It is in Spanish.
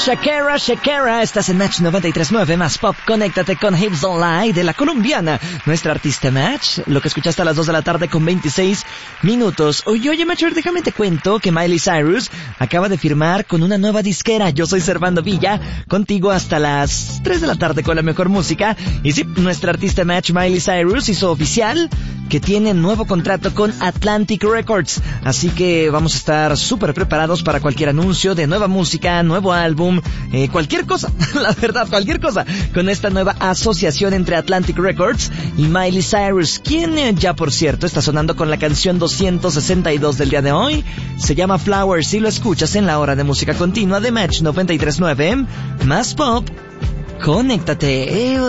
Shakira, Shakira, estás en Match 93.9 más pop. Conéctate con Hips Online de la colombiana, nuestra artista Match. Lo que escuchaste a las 2 de la tarde con 26 minutos. Oye, Match, déjame te cuento que Miley Cyrus acaba de firmar con una nueva disquera. Yo soy Servando Villa, contigo hasta las 3 de la tarde con la mejor música. Y sí, nuestra artista Match, Miley Cyrus, hizo oficial que tiene nuevo contrato con Atlantic Records. Así que vamos a estar súper preparados para cualquier anuncio de nueva música, nuevo álbum, cualquier cosa, la verdad, cualquier cosa, con esta nueva asociación entre Atlantic Records y Miley Cyrus, quien ya por cierto está sonando con la canción 262 del día de hoy. Se llama Flowers y lo escuchas en la hora de música continua de Match 93.9 más pop. Conéctate.